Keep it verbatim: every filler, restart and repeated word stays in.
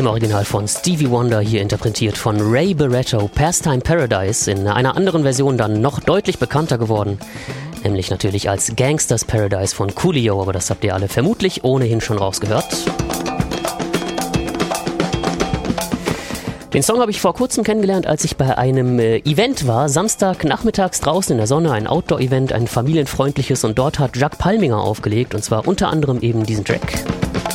Im Original von Stevie Wonder, hier interpretiert von Ray Barretto, Pastime Paradise, in einer anderen Version dann noch deutlich bekannter geworden. Nämlich natürlich als Gangsters Paradise von Coolio, aber das habt ihr alle vermutlich ohnehin schon rausgehört. Den Song habe ich vor kurzem kennengelernt, als ich bei einem äh, Event war, Samstag nachmittags draußen in der Sonne, ein Outdoor-Event, ein familienfreundliches, und dort hat Jacques Palminger aufgelegt, und zwar unter anderem eben diesen Track.